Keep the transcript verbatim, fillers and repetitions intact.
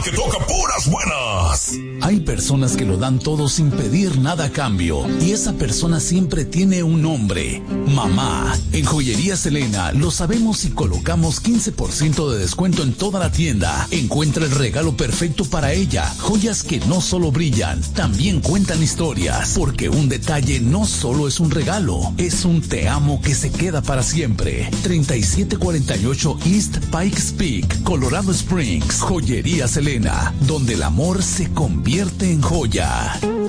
que toca puras buenas. Hay personas que lo dan todo sin pedir nada a cambio, y esa persona siempre tiene un nombre: mamá. En Joyería Selena lo sabemos y colocamos quince por ciento de descuento en toda la tienda. Encuentra el regalo perfecto para ella. Joyas que no solo brillan, también cuentan historias, porque un detalle no solo es un regalo, es un te amo que se queda para siempre. treinta y siete cuarenta y ocho East Pikes Peak, Colorado Springs. Joyería Selena, donde el amor se convierte en joya.